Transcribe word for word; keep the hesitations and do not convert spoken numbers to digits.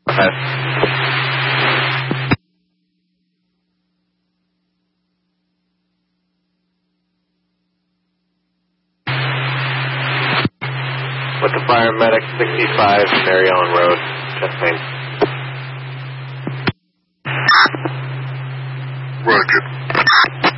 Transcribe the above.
Okay. With the fire medic sixty-five Mary Ellen Road, chest pain.